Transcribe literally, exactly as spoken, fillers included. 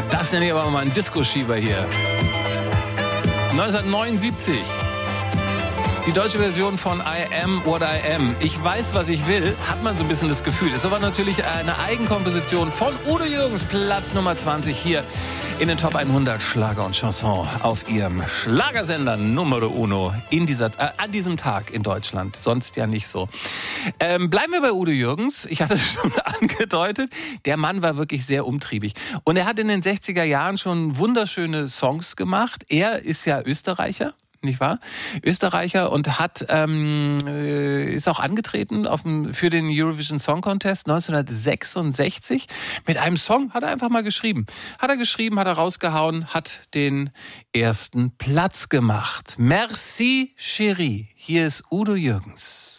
Das nenne ich aber mal einen Disco-Schieber hier. neunzehnhundertneunundsiebzig. Die deutsche Version von I Am What I Am. Ich weiß, was ich will, hat man so ein bisschen das Gefühl. Ist aber natürlich eine Eigenkomposition von Udo Jürgens, Platz Nummer zwanzig hier in den Top hundert Schlager und Chanson auf ihrem Schlagersender Numero Uno in dieser, äh, an diesem Tag in Deutschland. Sonst ja nicht so. Ähm, bleiben wir bei Udo Jürgens. Ich hatte es schon angedeutet. Der Mann war wirklich sehr umtriebig. Und er hat in den sechziger Jahren schon wunderschöne Songs gemacht. Er ist ja Österreicher. Nicht wahr? Österreicher und hat ähm, ist auch angetreten auf dem, für den Eurovision Song Contest neunzehnhundertsechsundsechzig. Mit einem Song hat er einfach mal geschrieben. Hat er geschrieben, hat er rausgehauen, hat den ersten Platz gemacht. Merci, Chérie. Hier ist Udo Jürgens.